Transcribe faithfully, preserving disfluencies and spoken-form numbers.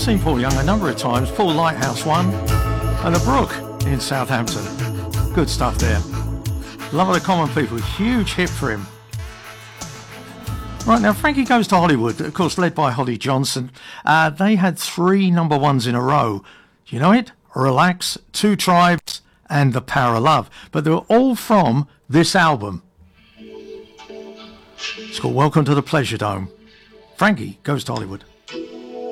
seen Paul Young a number of times. Paul Lighthouse one, and a Brook in Southampton. Good stuff there. Love of the Common People, huge hit for him. Right, now Frankie Goes to Hollywood, of course led by Holly Johnson. Uh, they had three number ones in a row. Do you know it? Relax, Two Tribes and The Power of Love. But they were all from this album. It's called Welcome to the Pleasure Dome. Frankie Goes to Hollywood.